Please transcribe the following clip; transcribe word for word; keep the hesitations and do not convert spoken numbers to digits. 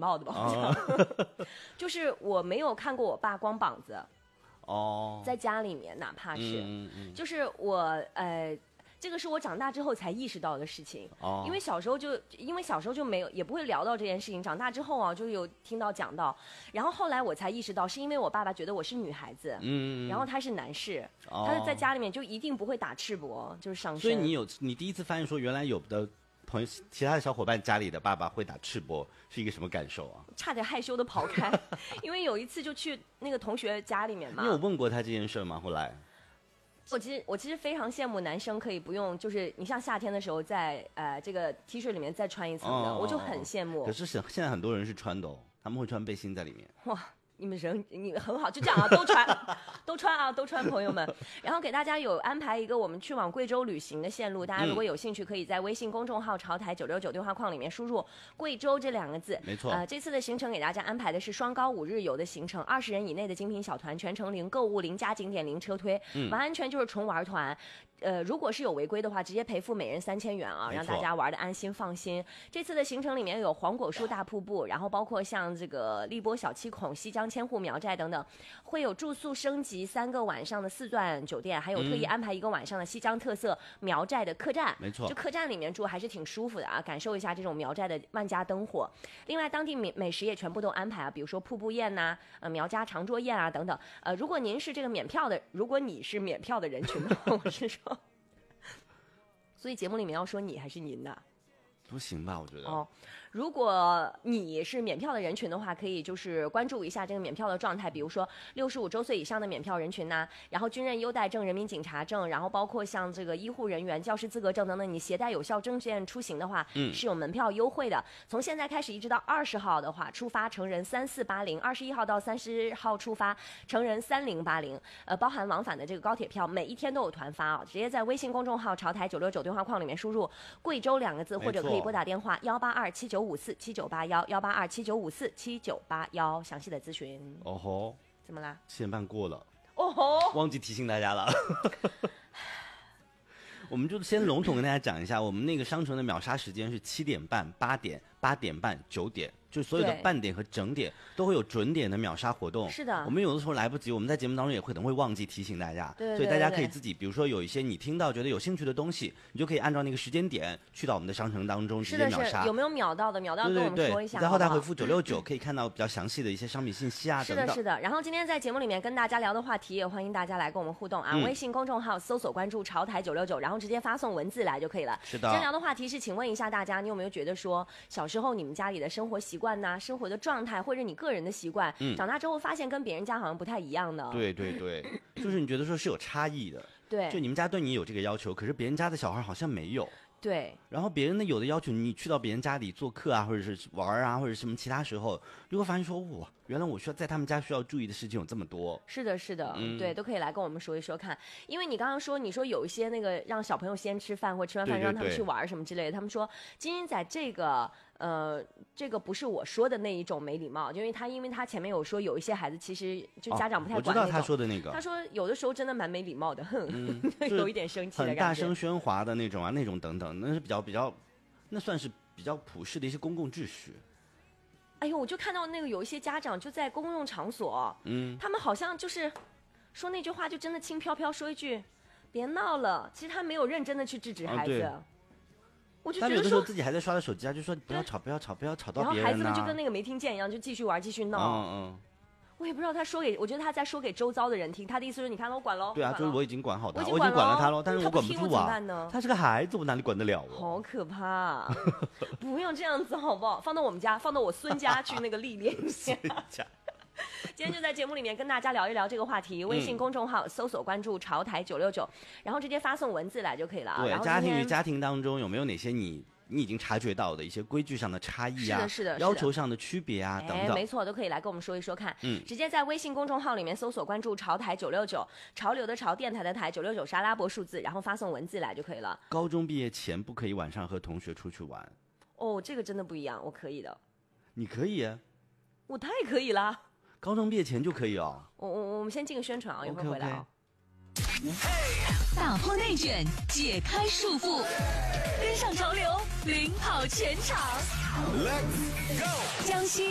貌的吧，好像、哦、就是我没有看过我爸光膀子哦， 在家里面，哪怕是、 嗯嗯、 就是我呃。这个是我长大之后才意识到的事情， 哦、 因为小时候就因为小时候就没有也不会聊到这件事情，长大之后啊就有听到讲到，然后后来我才意识到，是因为我爸爸觉得我是女孩子， 嗯， 然后他是男士， 哦、 他是在家里面就一定不会打赤膊，就是上身。 所以你有你第一次发现说原来有的朋友其他的小伙伴家里的爸爸会打赤膊，是一个什么感受啊？ 差点害羞的跑开，因为有一次就去那个同学家里面嘛。 你有问过他这件事吗？后来？ 我其实我其实非常羡慕男生可以不用，就是你像夏天的时候在呃这个 T 恤里面再穿一层的， 哦、 我就很羡慕。 可是现在很多人是穿的哦，他们会穿背心在里面。 哇，你们人你们很好，就这样啊，都穿都穿啊，都穿，朋友们。然后给大家有安排一个我们去往贵州旅行的线路，大家如果有兴趣，可以在微信公众号潮台九六九对话框里面输入贵州这两个字。 没错。 呃，这次的行程给大家安排的是双高五日游的行程，二十人以内的精品小团，全程零购物、零加景点、零车推， 嗯、 完完全就是纯玩团。呃，如果是有违规的话，直接赔付每人三千元啊，让大家玩的安心放心。这次的行程里面有黄果树大瀑布，然后包括像这个荔波小七孔、西江千户苗寨等等，会有住宿升级三个晚上的四钻酒店，还有特意安排一个晚上的西江特色苗寨的客栈。 没错， 就客栈里面住还是挺舒服的啊，感受一下这种苗寨的万家灯火。另外，当地美美食也全部都安排啊，比如说瀑布宴呐、啊、呃苗家长桌宴啊等等。呃，如果您是这个免票的，如果你是免票的人群的话，我是说。所以节目里面要说你还是您的， 不行吧？我觉得哦，如果你是免票的人群的话，可以就是关注一下这个免票的状态，比如说六十五周岁以上的免票人群呐、啊，然后军人优待证、人民警察证，然后包括像这个医护人员、教师资格证等等，你携带有效证件出行的话， 嗯， 是有门票优惠的。从现在开始一直到二十号的话，出发成人三四八零，二十一号到三十号出发成人三零八零，呃，包含往返的这个高铁票，每一天都有团发啊，直接在微信公众号潮台九六九对话框里面输入贵州两个字，或者可以拨打电话幺八二七九五四七九八幺幺八二七九五四七九八幺，详细的咨询。 哦吼， 怎么啦？ 七点半过了， 哦吼， 忘记提醒大家了。我们就先笼统跟大家讲一下，我们那个商城的秒杀时间是七点半、八点、八点半、九点。就所有的半点和整点都会有准点的秒杀活动。 是的， 我们有的时候来不及，我们在节目当中也会可能会忘记提醒大家。 对对对对， 所以大家可以自己，比如说有一些你听到觉得有兴趣的东西，你就可以按照那个时间点去到我们的商城当中直接秒杀。 是的是，有没有秒到的？秒到跟我们说一下。 对对对，在后台回复九六九可以看到比较详细的一些商品信息啊等等。 是的，是的。然后今天在节目里面跟大家聊的话题，也欢迎大家来跟我们互动啊！ 嗯、 微信公众号搜索关注潮台九六九，然后直接发送文字来就可以了。 是的。 今天聊的话题是，请问一下大家，你有没有觉得说，小时候你们家里的生活习惯呐、生活的状态或者你个人的习惯、嗯、长大之后发现跟别人家好像不太一样的？ 对对对，就是你觉得说是有差异的。 对， 就你们家对你有这个要求，可是别人家的小孩好像没有。 对， 然后别人的有的要求，你去到别人家里做客啊，或者是玩啊，或者什么其他时候，你会发现说，哇，原来我需要在他们家需要注意的事情有这么多。 是的，是的，嗯、对，都可以来跟我们说一说看。因为你刚刚说，你说有一些那个让小朋友先吃饭，或吃完饭让他们去玩什么之类的，他们说金英仔这个。呃，这个不是我说的那一种没礼貌，因为他因为他前面有说有一些孩子其实就家长不太管那种、 哦、我知道他说的那个， 他说有的时候真的蛮没礼貌的，哼， 嗯、 有一点生气的感觉， 很大声喧哗的那种啊，那种等等，那是比较比较，那算是比较普世的一些公共秩序。 哎呦，我就看到那个有一些家长就在公共场所，嗯，他们好像就是说那句话，就真的轻飘飘说一句别闹了，其实他没有认真的去制止孩子。 啊， 我就觉得说，有的时候自己还在刷着手机啊，就说不要吵，不要吵，不要吵到别人、啊。 然后孩子们就跟那个没听见一样，就继续玩，继续闹。 嗯嗯。 我也不知道他说给，我觉得他在说给周遭的人听。他的意思是，你看了，我管喽。 对啊，就是我已经管好他， 我已经管了他喽，但是我管不住啊。 他, 他是个孩子，我哪里管得了、啊？ 好可怕！不用这样子好不好？放到我们家，放到我孙家去那个历练一下。今天就在节目里面跟大家聊一聊这个话题，微信公众号搜索关注潮台九六九，然后直接发送文字来就可以了。 对， 然后家庭与家庭当中有没有哪些你你已经察觉到的一些规矩上的差异啊？ 是的，是的， 要求上的区别啊，等等。 没错，都可以来跟我们说一说看。 嗯， 直接在微信公众号里面搜索关注潮台九六九，潮流的潮，电台的台，九六九是阿拉伯数字，然后发送文字来就可以了。 高中毕业前不可以晚上和同学出去玩。 哦，这个真的不一样，我可以的。 你可以啊？ 我太可以了。 高中毕业前就可以哦。 我我我们先进个宣传啊，一会儿回来啊。 打破内卷，解开束缚，跟上潮流，领跑全场。Let's go！江西